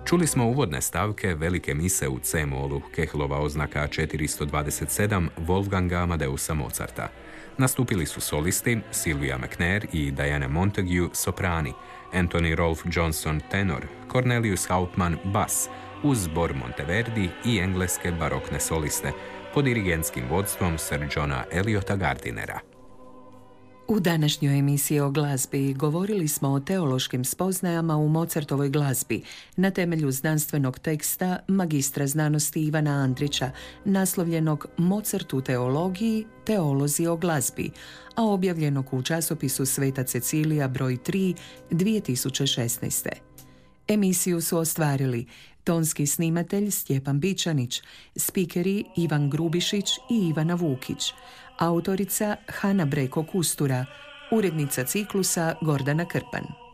Čuli smo uvodne stavke Velike mise u C-molu, Kehlova oznaka 427 Wolfganga Amadeusa Mozarta. Nastupili su solisti Sylvia McNair i Diana Montague, soprani, Anthony Rolfe Johnson, tenor, Cornelius Hauptmann, bas, uz zbor Monteverdi i engleske barokne soliste, pod dirigentskim vodstvom Sir Johna Eliota Gardinera. U današnjoj emisiji o glazbi govorili smo o teološkim spoznajama u Mozartovoj glazbi na temelju znanstvenog teksta magistra znanosti Ivana Andrića, naslovljenog Mozart u teologiji, teolozi o glazbi, a objavljenog u časopisu Sveta Cecilija broj 3 2016. Emisiju su ostvarili tonski snimatelj Stjepan Bičanić, spikeri Ivan Grubišić i Ivana Vukić, autorica Hana Breko Kustura, urednica ciklusa Gordana Krpan.